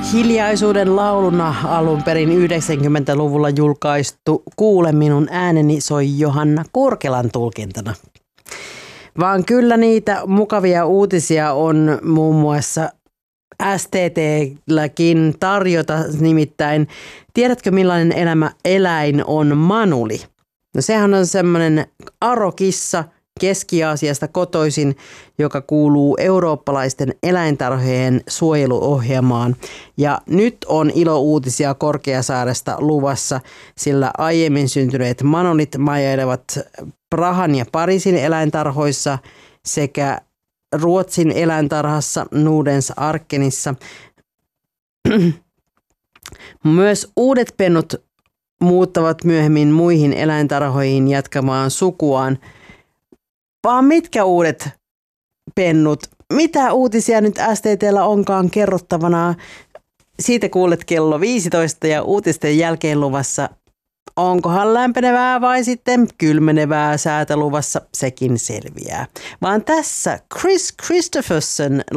Hiljaisuuden lauluna alun perin 90-luvulla julkaistu Kuule minun ääneni soi Johanna Kurkelan tulkintana. Vaan kyllä niitä mukavia uutisia on muun muassa STT:lläkin tarjota, nimittäin tiedätkö millainen eläin on manuli? No sehän on semmoinen arokissa Keski-Aasiasta kotoisin, joka kuuluu eurooppalaisten eläintarhojen suojeluohjelmaan. Ja nyt on ilouutisia Korkeasaaresta luvassa, sillä aiemmin syntyneet manolit majailevat Prahan ja Pariisin eläintarhoissa sekä Ruotsin eläintarhassa Nudens Arkenissa. Myös uudet pennut muuttavat myöhemmin muihin eläintarhoihin jatkamaan sukuaan. Vaan mitkä uudet pennut? Mitä uutisia nyt STT:llä onkaan kerrottavana? Siitä kuulet kello 15 ja uutisten jälkeen luvassa. Onkohan lämpenevää vai sitten kylmenevää säätä luvassa, sekin selviää. Vaan tässä Kris Kristofferson